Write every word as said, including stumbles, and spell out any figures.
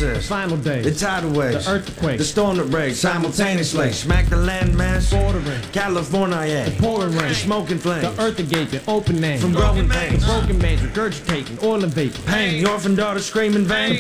persist. Final days. The tidal waves. The earthquake. The storm that breaks simultaneously. Smack the landmass. Bordering. California. The pouring rain. The smoking flames. The earth gaping. Open name. From growing pains. Broken veins. Regurgitating. Oil and vapor. Pain. The orphan daughter screaming vain.